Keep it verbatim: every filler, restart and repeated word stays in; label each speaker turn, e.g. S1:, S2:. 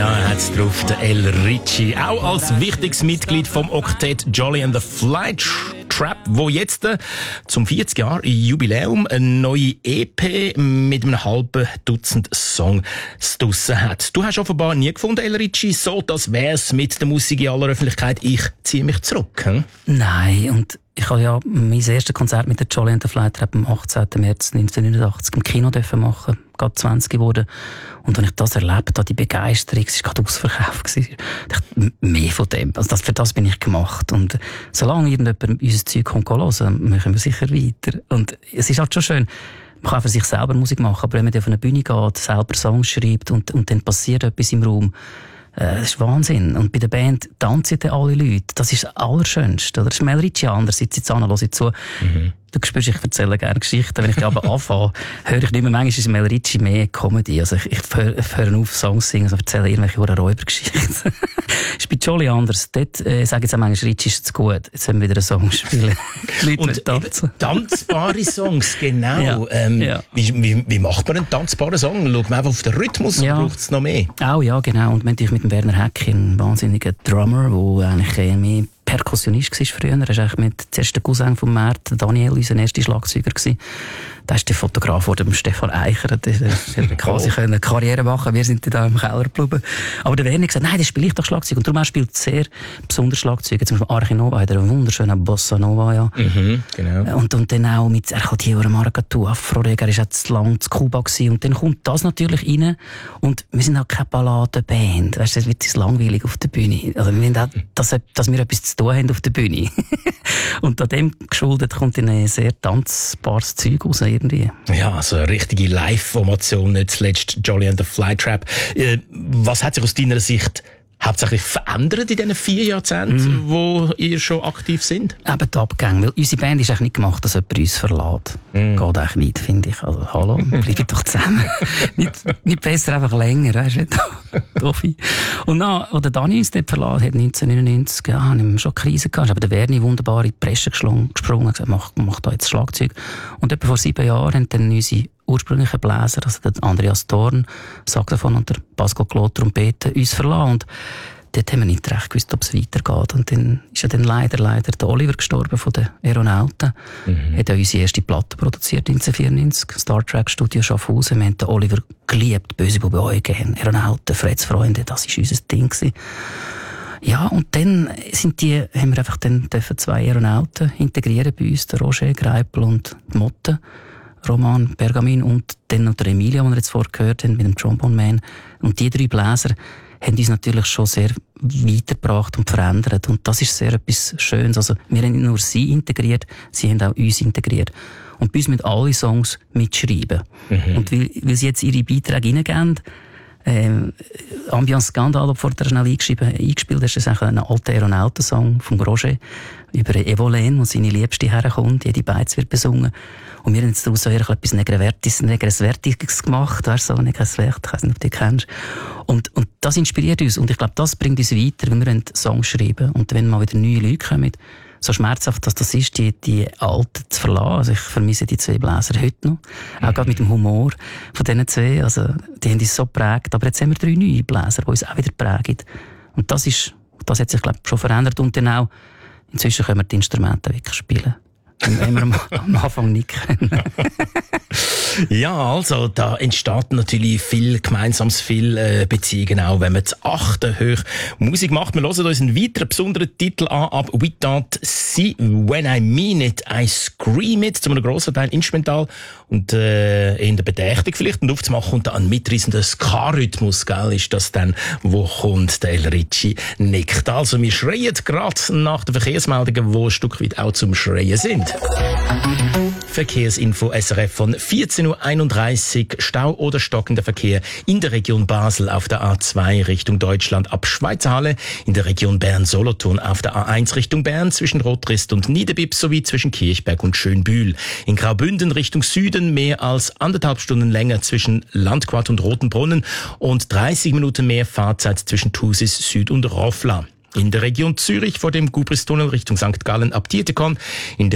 S1: Ja, er hat's drauf, der El Ricci. Auch als wichtiges Mitglied vom Oktett Jolly and the Flytrap, wo jetzt äh, zum vierzig Jahr Jubiläum eine neue E P mit einem halben Dutzend Songs draussen hat. Du hast offenbar nie gefunden, El Ricci, so das wär's mit der Musik in aller Öffentlichkeit. Ich ziehe mich zurück. Hm?
S2: Nein, und ich habe ja mein erstes Konzert mit der Jolly and the Flytrap am achtzehnten März neunzehnhundertneunundachtzig im Kino dürfen machen, gerade zwanzig geworden. Und wenn ich das erlebt habe, die Begeisterung, es war gerade ausverkauft gewesen. Ich dachte, mehr von dem. Also das, für das bin ich gemacht. Und solange irgendjemand unser Zeug kommt hören, machen wir sicher weiter. Und es ist halt schon schön, man kann für sich selber Musik machen, aber wenn man auf eine Bühne geht, selber Songs schreibt und, und dann passiert etwas im Raum, das ist Wahnsinn. Und bei der Band tanzen dann alle Leute. Das ist das Allerschönste. Oder? Das ist El Ricci anders. Sitze jetzt an, höre ich zu. Mhm. Du spürst, ich erzähle gerne Geschichten. Wenn ich die aber anfange, höre ich nicht mehr. Manchmal ist El Ricci mehr Comedy. Also ich, ich höre, höre auf, Songs singen, also erzähle irgendwelche Räubergeschichten. Ist bei Jolly anders. Dort äh, sagen sie auch manchmal, Ricci ist zu gut. Jetzt haben wir wieder einen Song spielen.
S1: Und tanzen. Tanzbare Songs, genau. Ja. Ähm, ja. Wie, wie, wie macht man einen tanzbaren Song? Schaut man einfach auf den Rhythmus ja. oder braucht es noch mehr?
S2: Auch ja, genau. Und wir haben natürlich mit dem Werner Heck, einen wahnsinnigen Drummer, der eigentlich äh, mehr Perkussionist war früher. Er war eigentlich mit zuerst der Cousin von Mert, Daniel, unser erster Schlagzeuger gewesen. Da ist der Fotograf von dem Stefan Eicher. Der hätte quasi oh. eine Karriere machen. Wir sind da im Keller geblieben. Aber der Werner hat gesagt, nein, das spiele ich doch Schlagzeug. Und darum er spielt sehr besonders Schlagzeug. Zum Beispiel Arche Nova hat er einen wunderschönen Bossa Nova, ja.
S1: Mhm, genau.
S2: Und, und dann auch mit, er hat hier Maracatu, Afro-Reggae, er war jetzt lang zu Kuba gewesen. Und dann kommt das natürlich rein. Und wir sind auch keine Balladenband. Weißt du, es wird jetzt langweilig auf der Bühne. Also, wir wollen auch, dass, dass wir etwas zu tun haben auf der Bühne. Und an dem geschuldet kommt dann ein sehr tanzbares Zeug raus. Irgendwie.
S1: Ja, so eine richtige Live-Formation, nicht zuletzt Jolly and the Flytrap. Äh, was hat sich aus deiner Sicht hauptsächlich verändert in diesen vier Jahrzehnten, mm. wo ihr schon aktiv sind?
S2: Eben die Abgänge. Weil unsere Band ist eigentlich nicht gemacht, dass jemand uns verlässt. Mm. Geht eigentlich nicht, finde ich. Also, hallo, bleibt doch zusammen. nicht, nicht besser, einfach länger, weißt du? Und dann, als der Dani uns dort verlassen hat, neunzehnhundertneunundneunzig, ja, haben wir schon eine Krise gehabt. Aber der Werni wunderbar in die Presse gesprungen und gesagt, mach, mach da jetzt Schlagzeug. Und etwa vor sieben Jahren haben dann unsere ursprünglichen Bläser, also der Andreas Dorn, Saxophon und der Pascal Claude Trompete, uns verlassen. Und dort haben wir nicht recht gewusst, ob es weitergeht. Und dann ist ja dann leider, leider der Oliver gestorben von den Aeronauten. Mhm. Hat ja unsere erste Platte produziert, neunzehnhundertvierundneunzig, Star Trek Studio Schaffhausen. Wir haben den Oliver geliebt, böse Buben Eugen, Aeronauten, Freds Freunde, das war unser Ding gewesen. Ja, und dann sind die, haben wir einfach dann dürfen zwei Aeronauten integrieren bei uns, der Roger Greipel und die Motte. Roman Bergamin und dann noch der Emilia, den wir jetzt vorher gehört haben, mit dem Trombone Man. Und die drei Bläser haben uns natürlich schon sehr weitergebracht und verändert. Und das ist sehr etwas Schönes. Also, wir haben nicht nur sie integriert, sie haben auch uns integriert. Und bei uns müssen alle Songs mitschreiben. Mhm. Und weil, weil sie jetzt ihre Beiträge reingeben, Ähm, Ambiance Skandal, vorher schnell eingeschrieben, eingespielt hast, ist ein alter Aeronautensong von Roger über Evolene, wo seine Liebste herkommt, jede Beiz wird besungen. Und wir haben jetzt daraus so etwas Negreswertiges gemacht, weißt du, so Negreswert, ich weiss nicht, ob du die kennst. Und, und das inspiriert uns. Und ich glaube, das bringt uns weiter, wenn wir Songs schreiben. Und wenn mal wieder neue Leute kommen, so schmerzhaft, dass das ist, die, die Alten zu verlassen. Also ich vermisse die zwei Bläser heute noch. Auch mhm. gerade mit dem Humor von diesen zwei. Also, die haben uns so geprägt. Aber jetzt haben wir drei neue Bläser, die uns auch wieder prägen. Und das ist, das hat sich, glaube ich, schon verändert. Und dann auch, inzwischen können wir die Instrumente wirklich spielen. Wenn wir am, am Anfang nicht können.
S1: Ja, also, da entsteht natürlich viel Gemeinsames, viel äh, Beziehungen auch, wenn man zu achten hoch Musik macht. Wir hören uns einen weiteren besonderen Titel an, ab We Don't See When I Mean It, I Scream It, zu einem grossen Teil instrumental und äh, in der Bedächtig vielleicht und aufzumachen und dann ein mitreissender Ska-Rhythmus, gell, ist das dann, wo kommt der El Ricci nickt. Also, wir schreien gerade nach den Verkehrsmeldungen, die ein Stück weit auch zum Schreien sind. Verkehrsinfo S R F von vierzehn Uhr einunddreißig. Stau oder stockender Verkehr in der Region Basel auf der A zwei Richtung Deutschland ab Schweizerhalle, in der Region Bern-Solothurn auf der A eins Richtung Bern zwischen Rotrist und Niederbipp sowie zwischen Kirchberg und Schönbühl. In Graubünden Richtung Süden mehr als anderthalb Stunden länger zwischen Landquart und Rotenbrunnen und dreißig Minuten mehr Fahrzeit zwischen Thusis Süd und Roffla. In der Region Zürich vor dem Gubristunnel Richtung Sankt Gallen ab Dietikon, in der